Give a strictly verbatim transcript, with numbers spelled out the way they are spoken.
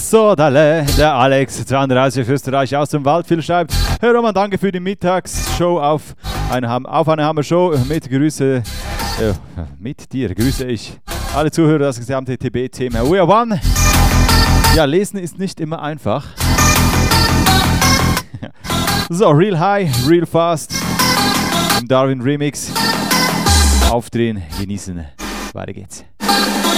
Sodale, der Alex, zweiunddreißig Österreich aus dem Waldviertel schreibt: Herr Roman, danke für die Mittagsshow auf eine, auf eine Hammer-Show. Mit Grüße, äh, mit dir grüße ich alle Zuhörer, das gesamte T B-Team. We are one. Ja, lesen ist nicht immer einfach. So, Real High, Real Fast im Darwin Remix. Aufdrehen, genießen. Weiter geht's.